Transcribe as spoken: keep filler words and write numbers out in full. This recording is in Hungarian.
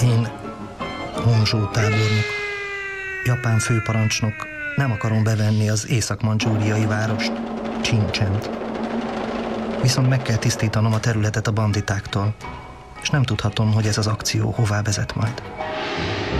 Én, Honzsó tábornok, japán főparancsnok, nem akarom bevenni az észak-mandzsúriai várost, Csincsent. Viszont meg kell tisztítanom a területet a banditáktól, és nem tudhatom, hogy ez az akció hová vezet majd.